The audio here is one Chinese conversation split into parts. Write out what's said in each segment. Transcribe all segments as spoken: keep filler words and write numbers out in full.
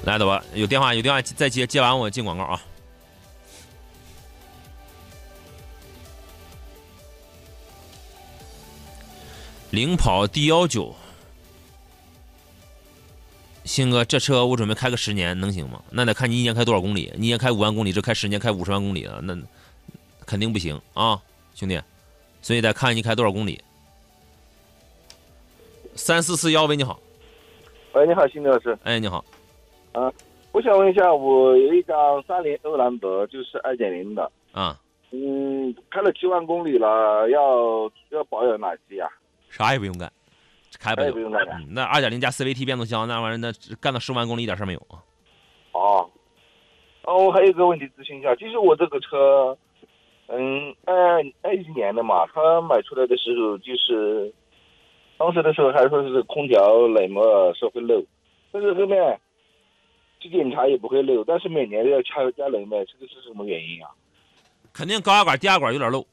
来的吧，有电话有电话再接，接完我进广告啊。领跑 D 幺九，鑫哥，这车我准备开个十年，能行吗？那得看你一年开多少公里，你一年开五万公里，这开十年开五十万公里了，那肯定不行啊，兄弟。所以得看你开多少公里。三四四幺，喂，你好。 喂，你好，鑫老师。 哎，你好。 啊，我想问一下，我有一辆三菱欧蓝德，就是二点零的。 啊。 嗯，开了七万公里了，要要保养哪些呀？ 啥也不用干，开吧就。 啥也不用干。 嗯，那二点零加 C V T 变速箱那玩意儿，那干到十万公里一点事儿没有啊。 哦。哦，我还有一个问题咨询一下，就是我这个车，嗯，二二一年的嘛，他买出来的时候就是，当时的时候还说是空调冷膜是会漏，但是后面去检查也不会漏，但是每年要加加冷膜，这个是什么原因啊？ 肯定高压管、低压管有点漏，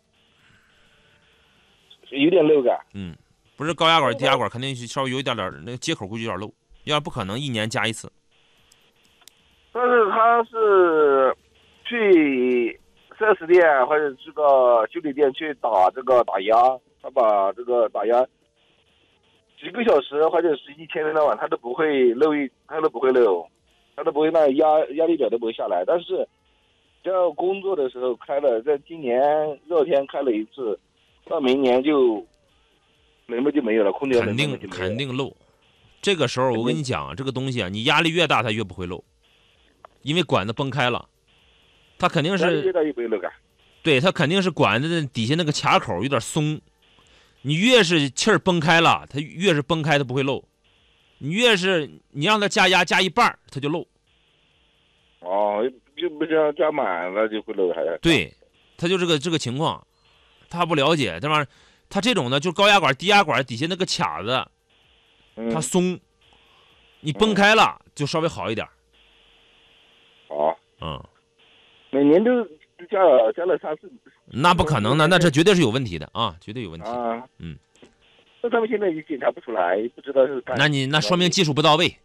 有点漏感。 嗯，不是高压管、低压管，肯定稍微有一点点，那个接口估计有点漏，要不可能一年加一次。 但是他是去四 S 店或者这个修理店去打这个打压，他把这个打压几个小时或者是一天的晚，他都不会漏一，他都不会漏，他都不会那压压力表都不会下来。但是要工作的时候开了，在今年热天开了一次，到明年就冷膜就没有了，空调肯定肯定漏。这个时候我跟你讲，这个东西啊，你压力越大，它越不会漏。因为管子崩开了，它肯定是对，它肯定是管子底下那个卡口有点松，你越是气儿崩开了，它越是崩开，它不会漏。你越是你让它加压加一半，它就漏。 哦，就不是加满了就会漏还是？ 对，它就这个这个情况，他不了解，这玩意儿，它这种呢，就高压管、低压管底下那个卡子，它松，你崩开了就稍微好一点。 哦， 嗯， 每年都加了加了三四， 那不可能的，那这绝对是有问题的啊，绝对有问题。 啊， 嗯， 那他们现在也检查不出来，不知道是干。 那你那说明技术不到位。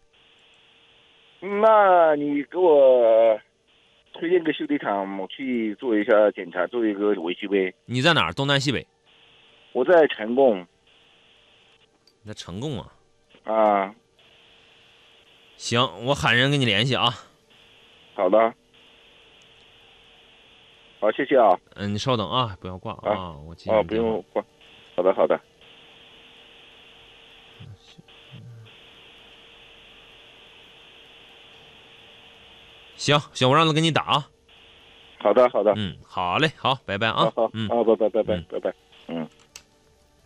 那你给我推荐个修理厂，我去做一下检查，做一个维修呗。 你在哪儿？东南西北？ 我在成贡。 你在成贡啊？ 啊。 行，我喊人跟你联系啊。 好的，好，谢谢啊。 嗯，你稍等啊，不要挂啊，啊我接。 啊，不用挂。好的，好的。 行行，我让他给你打啊。 好的，好的。 嗯，好嘞，好，拜拜啊。 好，好， 嗯， 好，拜拜，拜拜，拜拜，嗯。